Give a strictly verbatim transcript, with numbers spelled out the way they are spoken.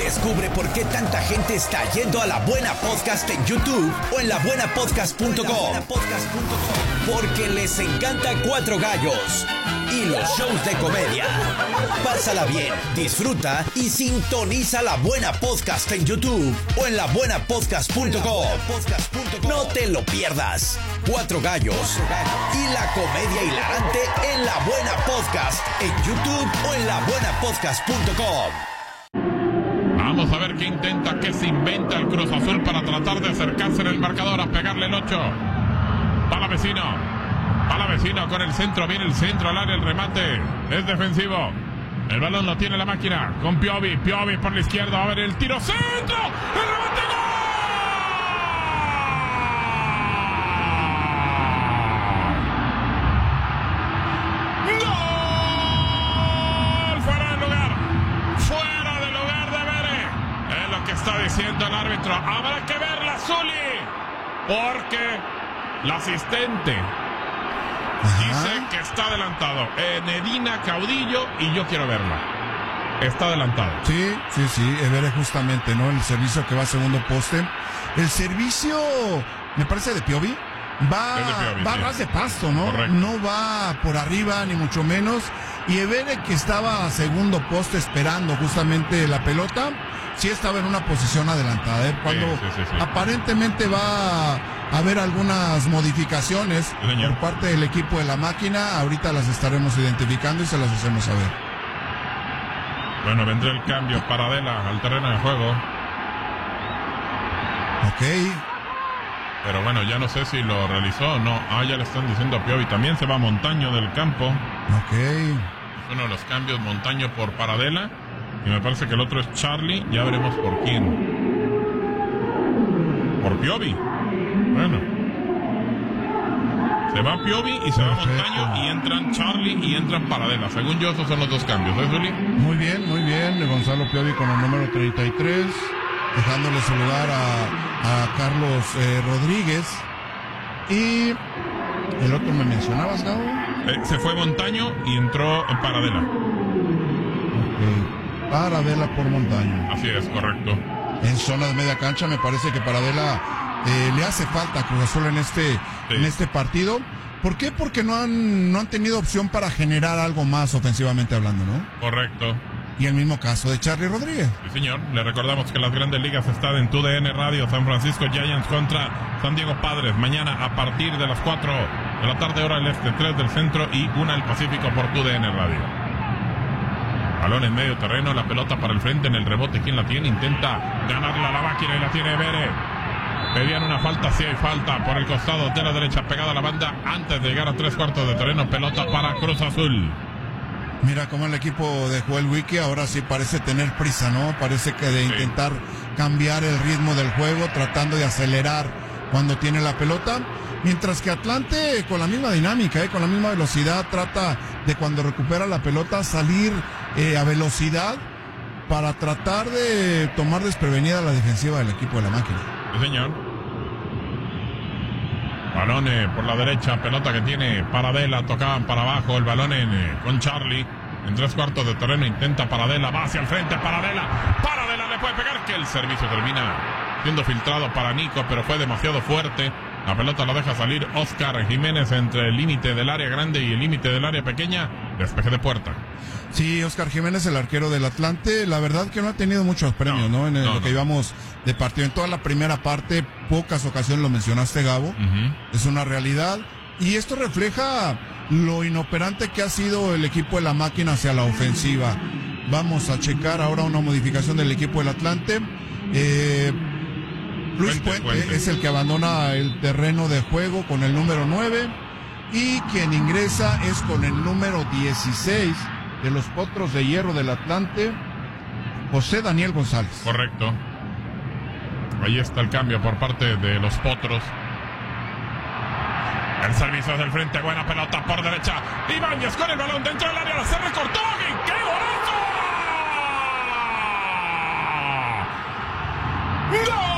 Descubre por qué tanta gente está yendo a La Buena Podcast en YouTube o en la buena podcast punto com. Porque les encanta Cuatro Gallos y los shows de comedia. Pásala bien, disfruta y sintoniza La Buena Podcast en YouTube o en la buena podcast punto com. No te lo pierdas. Cuatro Gallos y la comedia hilarante en La Buena Podcast en YouTube o en la buena podcast punto com. Vamos a ver qué intenta, qué se inventa el Cruz Azul para tratar de acercarse en el marcador a pegarle el ocho. Palavecino. Palavecino con el centro. Viene el centro al área, el remate. Es defensivo. El balón lo tiene la máquina con Piovi. Piovi por la izquierda. Va a ver el tiro. ¡Centro! ¡El remate! Está diciendo el árbitro, habrá que verla, Zuli, porque la asistente Ajá. dice que está adelantado. Eh, Medina Caudillo, y yo quiero verla. Está adelantado. Sí, sí, sí, Evere justamente, ¿no? El servicio que va a segundo poste. El servicio, me parece de Piovi, va, de Piovi, va sí. a ras de pasto, ¿no? Correcto. No va por arriba, ni mucho menos. Y Evere, que estaba a segundo poste esperando justamente la pelota, sí estaba en una posición adelantada, ¿eh? Cuando sí, sí, sí, sí. aparentemente va a haber algunas modificaciones sí, por parte del equipo de la máquina, ahorita las estaremos identificando y se las hacemos saber. Bueno, vendrá el cambio para Adela al terreno de juego. Ok. Pero bueno, ya no sé si lo realizó o no. Ah, ya le están diciendo a Piovi. También se va Montaño del campo. Ok. Es uno de los cambios, Montaño por Paradela. Y me parece que el otro es Charlie. Ya veremos por quién. Por Piovi. Bueno. Se va Piovi y se Perfecto. va Montaño. Y entran Charlie y entran Paradela. Según yo, esos son los dos cambios. ¿Eh, Zuli? Muy bien, muy bien. Gonzalo Piovi con el número treinta y tres. Dejándole saludar a, a Carlos eh, Rodríguez. Y el otro me mencionabas, Gabo. Eh, se fue Montaño y entró Paradela. Ok. Paradela por Montaño. Así es, correcto. En zona de media cancha me parece que Paradela eh, le hace falta a Cruz Azul en este, sí. en este partido. ¿Por qué? Porque no han, no han tenido opción para generar algo más ofensivamente hablando, ¿no? Correcto. Y el mismo caso de Charlie Rodríguez. Sí, señor. Le recordamos que las Grandes Ligas están en T U D N Radio. San Francisco Giants contra San Diego Padres. Mañana a partir de las cuatro de la tarde, hora del este, tres del centro y una del Pacífico por T U D N Radio. Balón en medio terreno, la pelota para el frente en el rebote. ¿Quién la tiene? Intenta ganarla a la máquina y la tiene Evere. Pedían una falta, sí hay falta por el costado de la derecha, pegada a la banda antes de llegar a tres cuartos de terreno. Pelota para Cruz Azul. Mira cómo el equipo de Joel Wiki ahora sí parece tener prisa, ¿no? Parece que de sí. intentar cambiar el ritmo del juego, tratando de acelerar cuando tiene la pelota. Mientras que Atlante con la misma dinámica, ¿eh? Con la misma velocidad, trata de cuando recupera la pelota salir eh, a velocidad para tratar de tomar desprevenida la defensiva del equipo de la máquina. Sí, señor. Balón eh, por la derecha, pelota que tiene Paradela, tocaban para abajo, el balón en, eh, con Charlie, en tres cuartos de terreno, intenta Paradela, va hacia el frente, Paradela, Paradela le puede pegar, que el servicio termina siendo filtrado para Nico, pero fue demasiado fuerte, la pelota la deja salir Oscar Jiménez entre el límite del área grande y el límite del área pequeña, despeje de puerta. Sí, Oscar Jiménez, el arquero del Atlante, la verdad que no ha tenido muchos premios, ¿no? ¿no? En el, no, lo que no. íbamos de partido, en toda la primera parte, pocas ocasiones lo mencionaste, Gabo, Uh-huh. es una realidad, y esto refleja lo inoperante que ha sido el equipo de la máquina hacia la ofensiva. Vamos a checar ahora una modificación del equipo del Atlante. Eh, Luis Puente, Puente, Puente es el que abandona el terreno de juego con el número nueve, y quien ingresa es con el número dieciséis de los Potros de Hierro del Atlante, José Daniel González. Correcto. Ahí está el cambio por parte de los Potros. El servicio del frente, buena pelota por derecha. Ibáñez con el balón dentro del área, se recortó. ¡Qué golazo! ¡Gol!